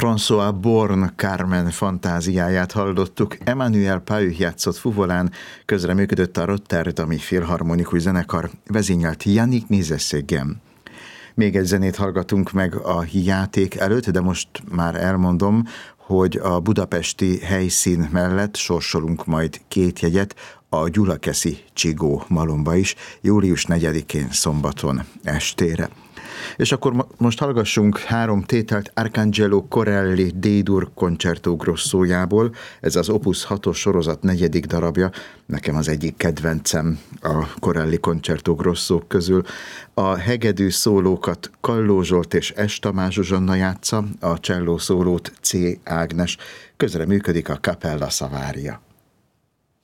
François Born Carmen fantáziáját hallottuk. Emmanuel Pau játszott fuvolán, közreműködött a Rotterdami Filharmonikus Zenekar, vezényelt Yannick Nézességem. Még egy zenét hallgatunk meg a játék előtt, de most már elmondom, hogy a budapesti helyszín mellett sorsolunk majd 2 jegyet a Gyulakeszi Csigó Malomba is, július 4-én szombaton estére. És akkor most hallgassunk 3 tételt Arcangelo Corelli D-dur Concerto Grossójából. Ez az Opus 6-os sorozat 4. darabja. Nekem az egyik kedvencem a Corelli Concerto Grosso közül. A hegedű szólókat Kalló Zsolt és S. Tamás Zsuzsanna játsza, a cselló szólót C. Ágnes. Közreműködik a Capella Savaria.